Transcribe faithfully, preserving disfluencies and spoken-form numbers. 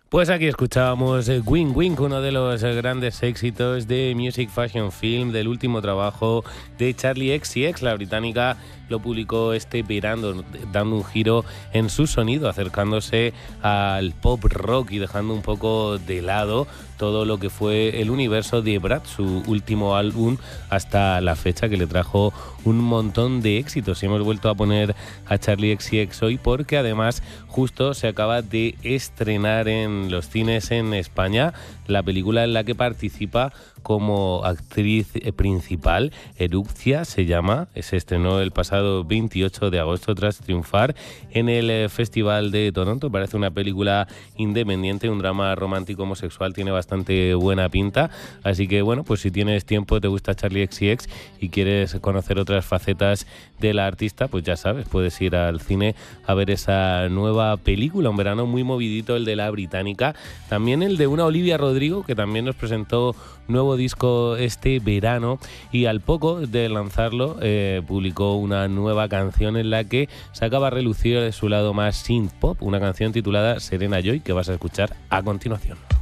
Pues aquí escuchábamos eh, Wink Wink, uno de los eh, grandes éxitos de Music Fashion Film, del último trabajo de Charli X C X. La británica lo publicó este verano, dando un giro en su sonido, acercándose al pop rock y dejando un poco de lado todo lo que fue el universo de Brad, su último álbum hasta la fecha, que le trajo un montón de éxitos. Y hemos vuelto a poner a Charli X C X hoy porque además justo se acaba de estrenar en los cines en España la película en la que participa como actriz principal. Erupcia se llama, se estrenó el pasado veintiocho de agosto tras triunfar en el Festival de Toronto. Parece una película independiente, un drama romántico homosexual, tiene bastante buena pinta, así que bueno, pues si tienes tiempo, te gusta Charli X C X y quieres conocer otras facetas de la artista, pues ya sabes, puedes ir al cine a ver esa nueva película. Un verano muy movidito el de la británica, también el de una Olivia Rodrigo, que también nos presentó nuevo disco este verano, y al poco de lanzarlo eh, publicó una nueva canción en la que sacaba a relucir su lado más synth pop, una canción titulada Serena Joy, que vas a escuchar a continuación.